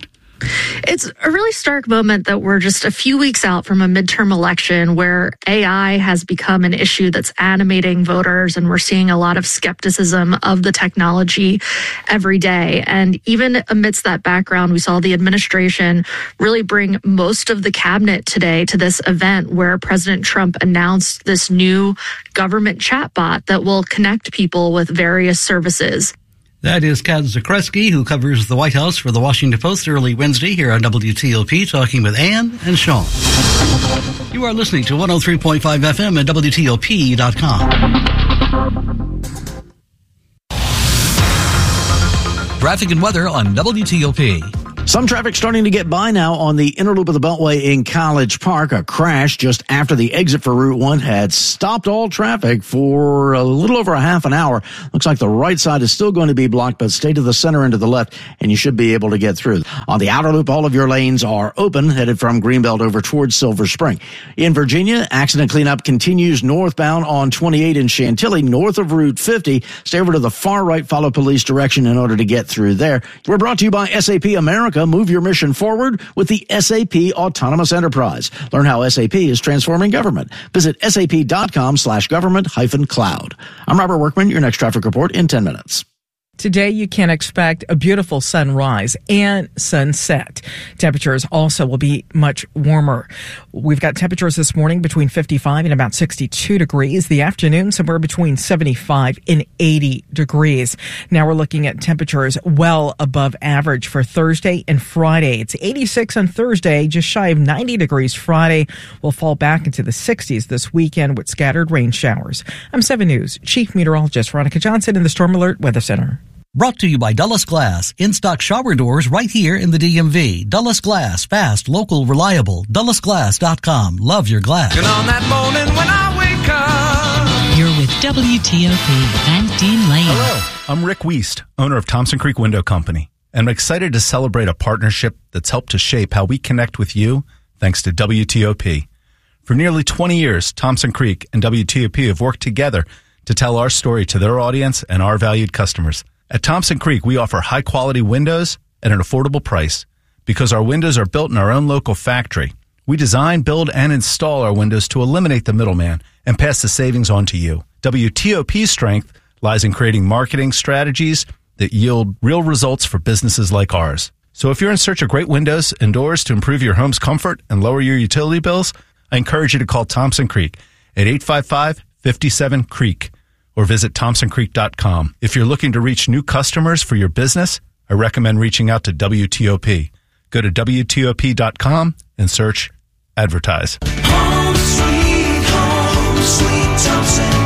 It's a really stark moment that we're just a few weeks out from a midterm election where A I has become an issue that's animating voters, and we're seeing a lot of skepticism of the technology every day. And even amidst that background, we saw the administration really bring most of the cabinet today to this event where President Trump announced this new government chatbot that will connect people with various services. That is Kat Zakreski, who covers the White House for the Washington Post early Wednesday here on W T O P, talking with Ann and Sean. You are listening to one oh three point five F M at W T O P dot com. Traffic and weather on W T O P. Some traffic starting to get by now on the inner loop of the Beltway in College Park. A crash just after the exit for Route one had stopped all traffic for a little over a half an hour. Looks like the right side is still going to be blocked, but stay to the center and to the left, and you should be able to get through. On the outer loop, all of your lanes are open, headed from Greenbelt over towards Silver Spring. In Virginia, accident cleanup continues northbound on twenty-eight in Chantilly, north of Route fifty. Stay over to the far right, follow police direction in order to get through there. We're brought to you by S A P America. Move your mission forward with the S A P Autonomous Enterprise. Learn how S A P is transforming government. Visit sap.com slash government hyphen cloud. I'm Robert Workman, your next traffic report in ten minutes. Today, you can expect a beautiful sunrise and sunset. Temperatures also will be much warmer. We've got temperatures this morning between fifty-five and about sixty-two degrees. The afternoon, somewhere between seventy-five and eighty degrees. Now we're looking at temperatures well above average for Thursday and Friday. It's eighty-six on Thursday, just shy of ninety degrees Friday. We'll fall back into the sixties this weekend with scattered rain showers. I'm seven News Chief Meteorologist Veronica Johnson in the Storm Alert Weather Center. Brought to you by Dulles Glass. In-stock shower doors right here in the D M V. Dulles Glass. Fast, local, reliable. Dulles Glass dot com. Love your glass. And on that morning when I wake up. You're with W T O P, Van Dean Lane. Hello, I'm Rick Wiest, owner of Thompson Creek Window Company. And I'm excited to celebrate a partnership that's helped to shape how we connect with you thanks to W T O P. For nearly twenty years, Thompson Creek and W T O P have worked together to tell our story to their audience and our valued customers. At Thompson Creek, we offer high-quality windows at an affordable price. Because our windows are built in our own local factory, we design, build, and install our windows to eliminate the middleman and pass the savings on to you. W T O P's strength lies in creating marketing strategies that yield real results for businesses like ours. So if you're in search of great windows and doors to improve your home's comfort and lower your utility bills, I encourage you to call Thompson Creek at eight five five, five seven, CREEK. Or visit thompson creek dot com. If you're looking to reach new customers for your business, I recommend reaching out to W T O P. Go to W T O P dot com and search advertise. Home sweet home, sweet Thompson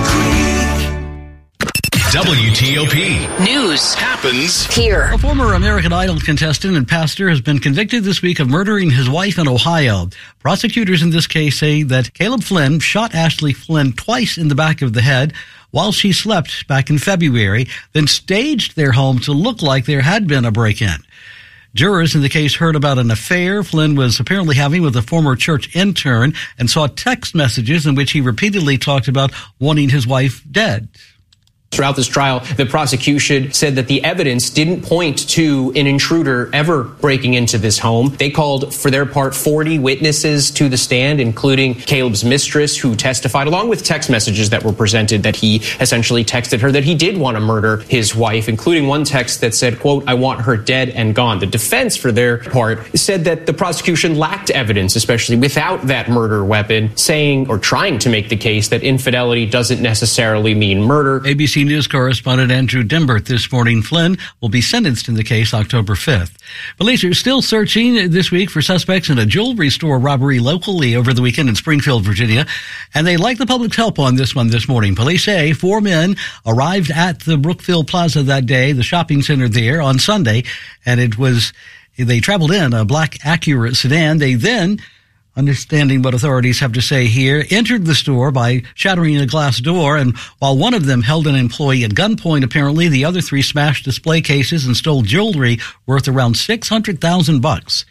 Creek. W T O P News happens here. A former American Idol contestant and pastor has been convicted this week of murdering his wife in Ohio. Prosecutors in this case say that Caleb Flynn shot Ashley Flynn twice in the back of the head while she slept back in February, then staged their home to look like there had been a break-in. Jurors in the case heard about an affair Flynn was apparently having with a former church intern and saw text messages in which he repeatedly talked about wanting his wife dead. Throughout this trial, the prosecution said that the evidence didn't point to an intruder ever breaking into this home. They called, for their part, forty witnesses to the stand, including Caleb's mistress, who testified, along with text messages that were presented that he essentially texted her that he did want to murder his wife, including one text that said, quote, "I want her dead and gone." The defense, for their part, said that the prosecution lacked evidence, especially without that murder weapon, saying or trying to make the case that infidelity doesn't necessarily mean murder. A B C News correspondent Andrew Dimbert this morning. Flynn will be sentenced in the case October fifth. Police are still searching this week for suspects in a jewelry store robbery locally over the weekend in Springfield, Virginia, and they like the public's help on this one this morning. Police say four men arrived at the Brookfield Plaza that day, the shopping center there, on Sunday, and it was, they traveled in a black Acura sedan. They then, understanding what authorities have to say here, entered the store by shattering a glass door, and while one of them held an employee at gunpoint, apparently, the other three smashed display cases and stole jewelry worth around six hundred thousand bucks. The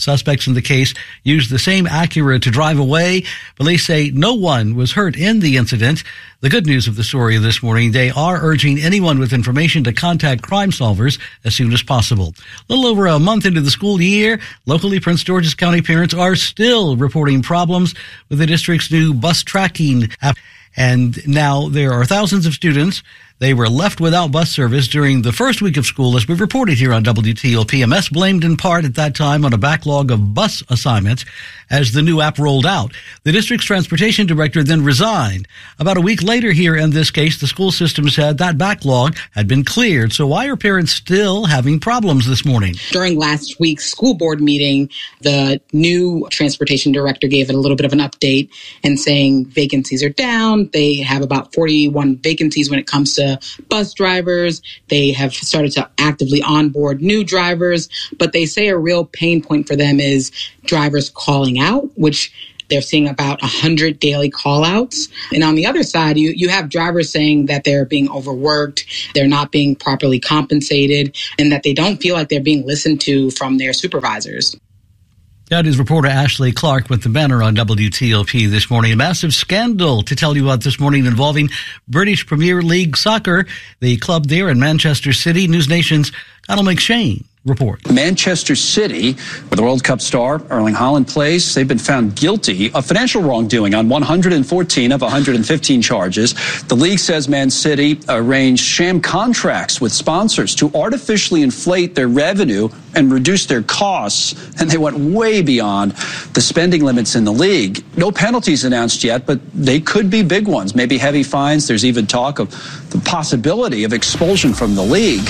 Suspects in the case used the same Acura to drive away. Police say no one was hurt in the incident. The good news of the story this morning, they are urging anyone with information to contact Crime Solvers as soon as possible. A little over a month into the school year, locally Prince George's County parents are still reporting problems with the district's new bus tracking app. And now there are thousands of students. They were left without bus service during the first week of school, as we reported here on W T O P. M S blamed in part at that time on a backlog of bus assignments as the new app rolled out. The district's transportation director then resigned. About a week later here in this case, the school system said that backlog had been cleared. So why are parents still having problems this morning? During last week's school board meeting, the new transportation director gave it a little bit of an update and saying vacancies are down. They have about forty-one vacancies when it comes to bus drivers. They have started to actively onboard new drivers, but they say a real pain point for them is drivers calling out, which they're seeing about one hundred daily call outs. And on the other side, you, you have drivers saying that they're being overworked, they're not being properly compensated, and that they don't feel like they're being listened to from their supervisors. That is reporter Ashley Clark with the banner on W T O P this morning. A massive scandal to tell you about this morning involving British Premier League soccer, the club there in Manchester City. News Nation's Connell McShane report. Manchester City, where the World Cup star Erling Haaland plays, they've been found guilty of financial wrongdoing on one hundred fourteen of one hundred fifteen charges. The league says Man City arranged sham contracts with sponsors to artificially inflate their revenue and reduce their costs, and they went way beyond the spending limits in the league. No penalties announced yet, but they could be big ones, maybe heavy fines. There's even talk of the possibility of expulsion from the league.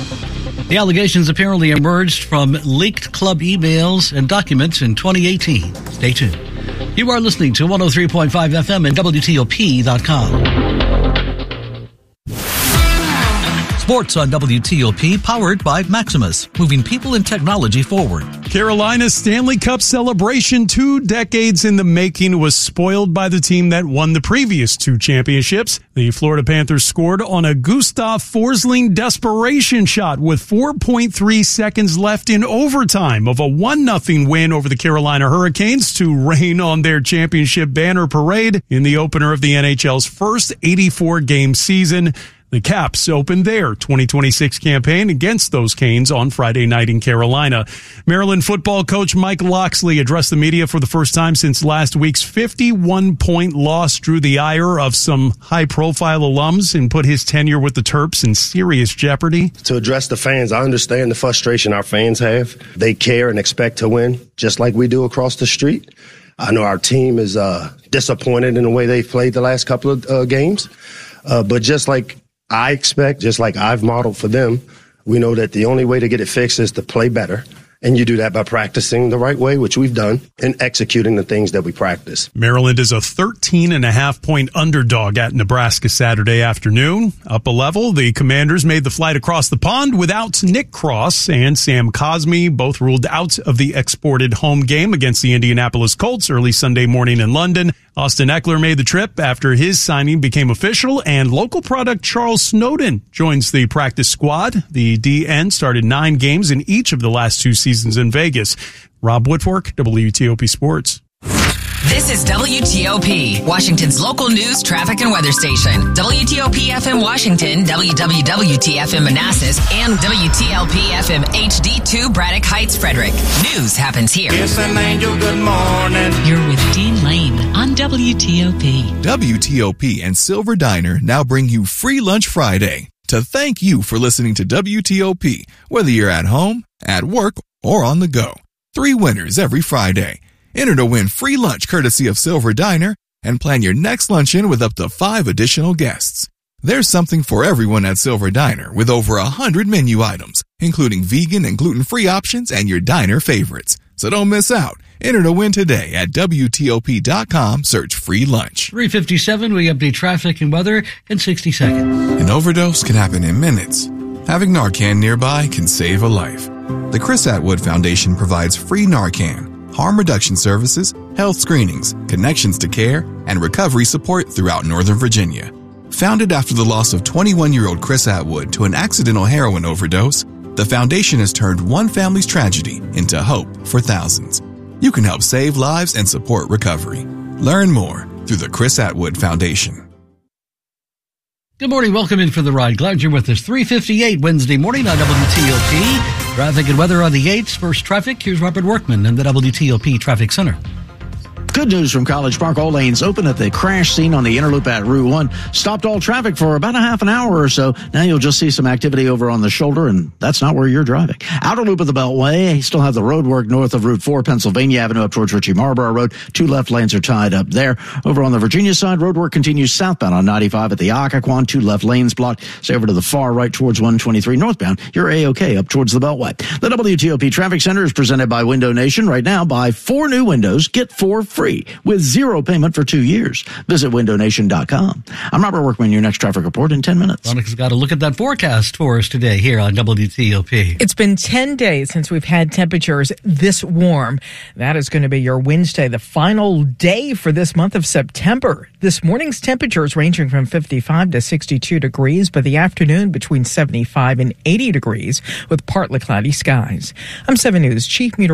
The allegations apparently emerged from leaked club emails and documents in twenty eighteen. Stay tuned. You are listening to one oh three point five F M and W T O P dot com. Sports on W T O P, powered by Maximus, moving people and technology forward. Carolina's Stanley Cup celebration, two decades in the making, was spoiled by the team that won the previous two championships. The Florida Panthers scored on a Gustav Forsling desperation shot with four point three seconds left in overtime of a one nothing win over the Carolina Hurricanes to rain on their championship banner parade in the opener of the N H L's first eighty-four game season. The Caps opened their twenty twenty-six campaign against those Canes on Friday night in Carolina. Maryland football coach Mike Locksley addressed the media for the first time since last week's fifty-one point loss drew the ire of some high-profile alums and put his tenure with the Terps in serious jeopardy. To address the fans, I understand the frustration our fans have. They care and expect to win, just like we do across the street. I know our team is uh, disappointed in the way they've played the last couple of uh, games, uh, but just like I expect, just like I've modeled for them, we know that the only way to get it fixed is to play better. And you do that by practicing the right way, which we've done, and executing the things that we practice. Maryland is a thirteen and a half point underdog at Nebraska Saturday afternoon. Up a level, the Commanders made the flight across the pond without Nick Cross and Sam Cosmi, both ruled out of the exported home game against the Indianapolis Colts early Sunday morning in London. Austin Eckler made the trip after his signing became official, and local product Charles Snowden joins the practice squad. The D N started nine games in each of the last two seasons in Vegas. Rob Woodfork, W T O P Sports. This is W T O P, Washington's local news, traffic, and weather station. W T O P F M Washington, W W W T F M Manassas, and W T L P F M H D two Braddock Heights, Frederick. News happens here. Kiss an angel, good morning. You're with Dean Lane on W T O P. W T O P and Silver Diner now bring you Free Lunch Friday to thank you for listening to W T O P, whether you're at home, at work, or on the go. Three winners every Friday. Enter to win free lunch courtesy of Silver Diner and plan your next luncheon with up to five additional guests. There's something for everyone at Silver Diner with over a hundred menu items, including vegan and gluten-free options and your diner favorites. So don't miss out. Enter to win today at W T O P dot com. Search free lunch. three fifty-seven, we update traffic and weather in sixty seconds. An overdose can happen in minutes. Having Narcan nearby can save a life. The Chris Atwood Foundation provides free Narcan, harm reduction services, health screenings, connections to care, and recovery support throughout Northern Virginia. Founded after the loss of twenty-one-year-old Chris Atwood to an accidental heroin overdose, The foundation has turned one family's tragedy into hope for thousands. You can help save lives and support recovery. Learn more through the Chris Atwood Foundation. Good morning. Welcome in for the ride. Glad you're with us. three fifty-eight Wednesday morning on W T O P. Traffic and weather on the eights. First traffic. Here's Robert Workman in the W T O P Traffic Center. Good news from College Park. All lanes open at the crash scene on the Interloop at Route one. Stopped all traffic for about a half an hour or so. Now you'll just see some activity over on the shoulder, and that's not where you're driving. Outer loop of the Beltway. You still have the road work north of Route four, Pennsylvania Avenue up towards Ritchie Marlborough Road. Two left lanes are tied up there. Over on the Virginia side, road work continues southbound on ninety-five at the Occoquan. Two left lanes blocked. Stay over to the far right towards one twenty-three northbound. You're A-OK up towards the Beltway. The W T O P Traffic Center is presented by Window Nation. Right now, buy four new windows, get four free with zero payment for two years. Visit window nation dot com. I'm Robert Workman, your next traffic report in ten minutes. Monica's got to look at that forecast for us today here on W T O P. It's been ten days since we've had temperatures this warm. That is going to be your Wednesday, the final day for this month of September. This morning's temperatures ranging from fifty-five to sixty-two degrees, by the afternoon between seventy-five and eighty degrees with partly cloudy skies. I'm seven News Chief Meteorologist